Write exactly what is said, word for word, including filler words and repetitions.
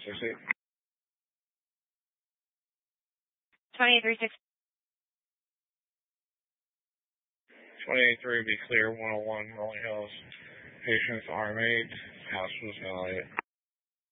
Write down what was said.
six eight. twenty-eight three six. twenty-eight three, be clear, one oh one, Rolling Hills. Patients, arm eight, house was ventilated.